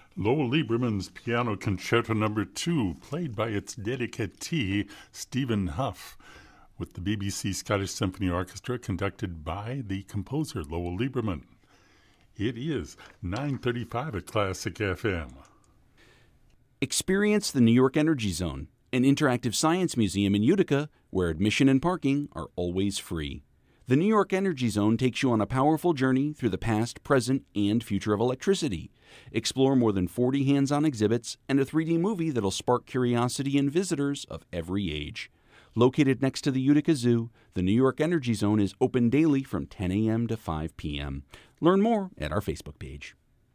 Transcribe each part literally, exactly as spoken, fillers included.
Lowell Lieberman's Piano Concerto Number Two, played by its dedicatee, Stephen Huff, with the B B C Scottish Symphony Orchestra, conducted by the composer Lowell Lieberman. It is nine thirty-five at Classic F M. Experience the New York Energy Zone, an interactive science museum in Utica where admission and parking are always free. The New York Energy Zone takes you on a powerful journey through the past, present, and future of electricity. Explore more than forty hands-on exhibits and a three D movie that'll spark curiosity in visitors of every age. Located next to the Utica Zoo, the New York Energy Zone is open daily from ten a.m. to five p.m. Learn more at our Facebook page.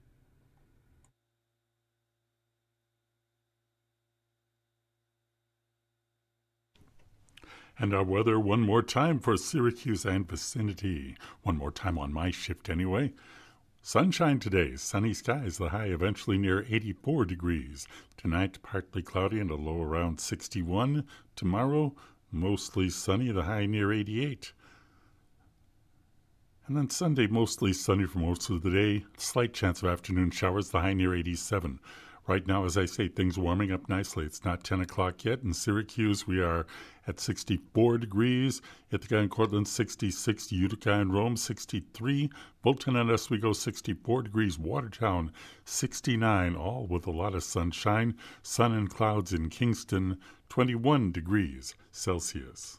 And our weather one more time for Syracuse and vicinity. One more time on my shift anyway. Sunshine today, sunny skies, the high eventually near eighty-four degrees. Tonight, partly cloudy and a low around sixty-one. Tomorrow, mostly sunny, the high near eighty-eight. And then Sunday, mostly sunny for most of the day. Slight chance of afternoon showers, the high near eighty-seven. Right now, as I say, things warming up nicely. It's not ten o'clock yet. In Syracuse, we are at sixty-four degrees. Ithaca and Cortland, sixty-six. Utica and Rome, sixty-three. Bolton and Oswego, sixty-four degrees. Watertown, sixty-nine, all with a lot of sunshine. Sun and clouds in Kingston, twenty-one degrees Celsius.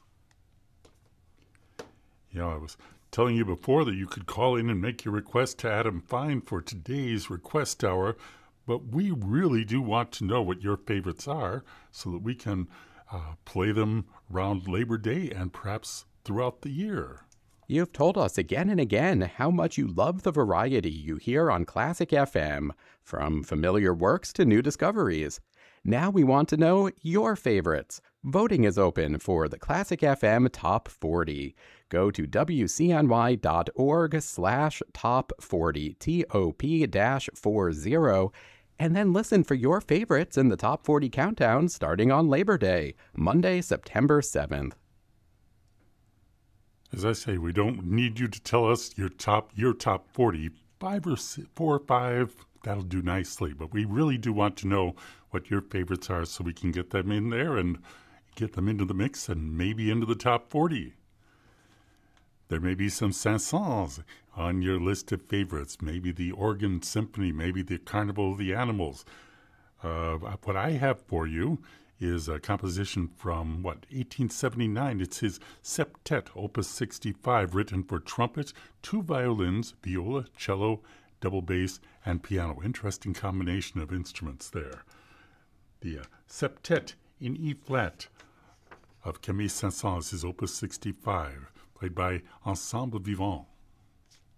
Yeah, I was telling you before that you could call in and make your request to Adam Fine for today's request hour. But we really do want to know what your favorites are so that we can uh, play them around Labor Day and perhaps throughout the year. You've told us again and again how much you love the variety you hear on Classic F M, from familiar works to new discoveries. Now we want to know your favorites. Voting is open for the Classic F M Top forty. Go to W C N Y.org slash top 40, T O P dash 40, and then listen for your favorites in the Top forty Countdown starting on Labor Day, Monday, September seventh. As I say, we don't need you to tell us your top your top forty. Five or six, four or five, that'll do nicely. But we really do want to know what your favorites are so we can get them in there and get them into the mix and maybe into the top forty. There may be some Saint-Saëns on your list of favorites, maybe the Organ Symphony, maybe the Carnival of the Animals. Uh, what I have for you is a composition from, what, eighteen seventy-nine. It's his Septet, Opus sixty-five, written for trumpet, two violins, viola, cello, double bass, and piano. Interesting combination of instruments there. The uh, Septet in E-flat of Camille Saint-Saëns, his Opus sixty-five, played by Ensemble Vivant.